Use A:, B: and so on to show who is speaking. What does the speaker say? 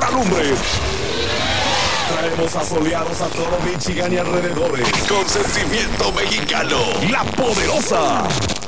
A: lumbre. Traemos asoleados a todo Michigan y alrededores. Con sentimiento mexicano. La Poderosa.